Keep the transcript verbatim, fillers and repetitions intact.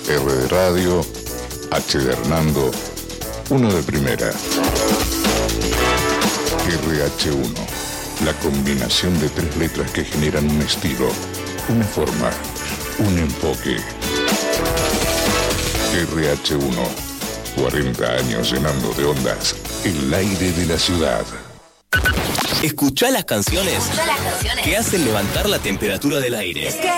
R de radio, H de Hernando, uno de primera. R H uno, la combinación de tres letras que generan un estilo, una forma, un enfoque. R H uno, cuarenta años llenando de ondas el aire de la ciudad. Escuchá las canciones, Escuchá las canciones que hacen levantar la temperatura del aire.